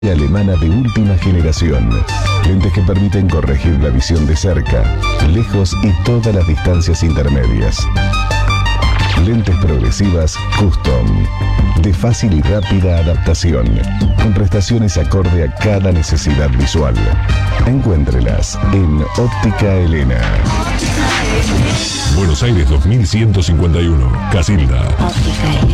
alemana de última generación. Lentes que permiten corregir la visión de cerca, lejos y todas las distancias intermedias. Lentes progresivas Custom, de fácil y rápida adaptación, con prestaciones acorde a cada necesidad visual. Encuéntrelas en Óptica Elena. Buenos Aires 2151, Casilda.